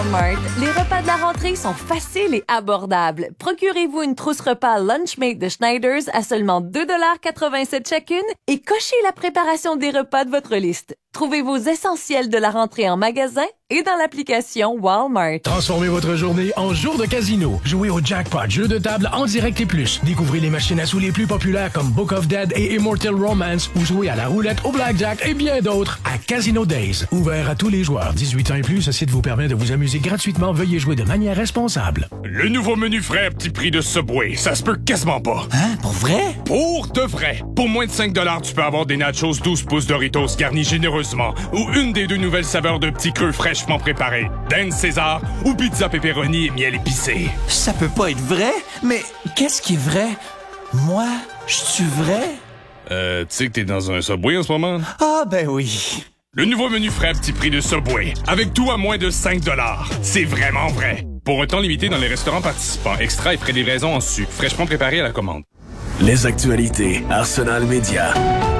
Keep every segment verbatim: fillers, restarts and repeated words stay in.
Walmart, les repas de la rentrée sont faciles et abordables. Procurez-vous une trousse repas Lunchmate de Schneider's à seulement deux dollars quatre-vingt-sept chacune et cochez la préparation des repas de votre liste. Trouvez vos essentiels de la rentrée en magasin et dans l'application Walmart. Transformez votre journée en jour de casino. Jouez au jackpot, jeu de table en direct et plus. Découvrez les machines à sous les plus populaires comme Book of Dead et Immortal Romance ou jouez à la roulette, au blackjack et bien d'autres à Casino Days. Ouvert à tous les joueurs. dix-huit ans et plus, ce site vous permet de vous amuser gratuitement. Veuillez jouer de manière responsable. Le nouveau menu frais à petit prix de Subway, ça se peut quasiment pas. Hein? Pour vrai? Pour de vrai. Pour moins de cinq dollars, tu peux avoir des nachos douze pouces Doritos garnis généreusement ou une des deux nouvelles saveurs de petits creux fraîchement préparés. Dan César ou pizza pepperoni et miel épicé. Ça peut pas être vrai? Mais qu'est-ce qui est vrai? Moi, je suis vrai? Euh, tu sais que t'es dans un Subway en ce moment? Ah, ben oui. Le nouveau menu frais à petit prix de Subway, avec tout à moins de cinq dollars. C'est vraiment vrai. Pour un temps limité dans les restaurants participants, extra et frais de livraison en su, fraîchement préparé à la commande. Les actualités Arsenal Média.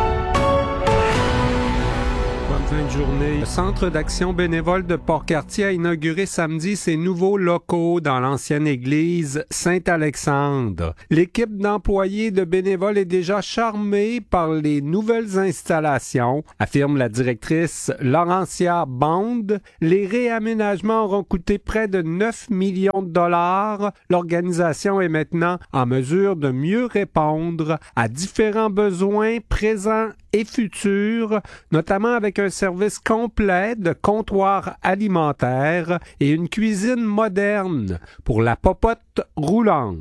Fin de journée. Le Centre d'action bénévole de Port-Cartier a inauguré samedi ses nouveaux locaux dans l'ancienne église Saint-Alexandre. L'équipe d'employés de bénévoles est déjà charmée par les nouvelles installations, affirme la directrice Laurentia Bond. Les réaménagements auront coûté près de neuf millions de dollars. L'organisation est maintenant en mesure de mieux répondre à différents besoins présents et futurs, notamment avec un service complet de comptoir alimentaire et une cuisine moderne pour la popote roulante.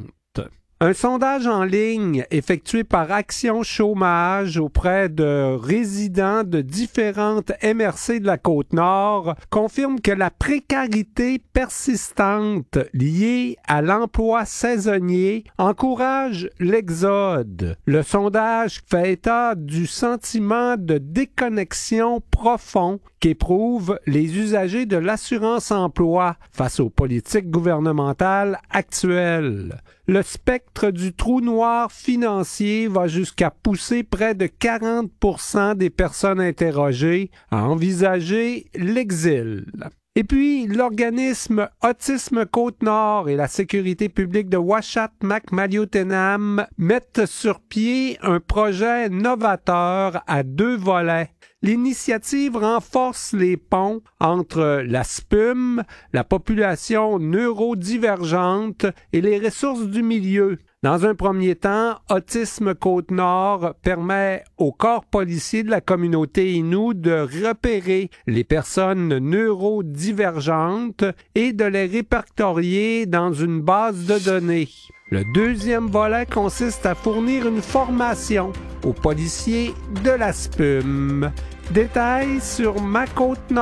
Un sondage en ligne effectué par Action Chômage auprès de résidents de différentes M R C de la Côte-Nord confirme que la précarité persistante liée à l'emploi saisonnier encourage l'exode. Le sondage fait état du sentiment de déconnexion profond qu'éprouvent les usagers de l'assurance-emploi face aux politiques gouvernementales actuelles. Le spectre du trou noir financier va jusqu'à pousser près de quarante pour cent des personnes interrogées à envisager l'exil. Et puis, l'organisme Autisme Côte-Nord et la sécurité publique de Ouachat-Macmalliotenam mettent sur pied un projet novateur à deux volets. L'initiative renforce les ponts entre la S P U M, la population neurodivergente et les ressources du milieu. Dans un premier temps, Autisme Côte-Nord permet au corps policier de la communauté Innu de repérer les personnes neurodivergentes et de les répertorier dans une base de données. Le deuxième volet consiste à fournir une formation aux policiers de la S P U M. Détails sur ma côte nord.